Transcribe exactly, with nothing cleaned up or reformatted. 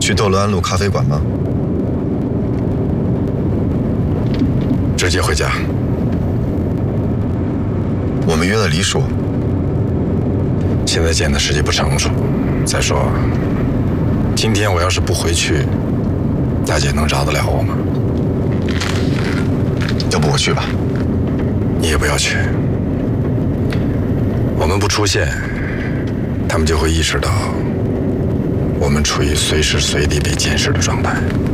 去斗罗安路咖啡馆吗？ 直接回家。 我们约了黎叔。 现在见的时机不成熟。再说，今天我要是不回去，大姐能饶得了我吗？ 要不我去吧。 你也不要去。我们不出现，他们就会意识到我们处于随时随地被监视的状态。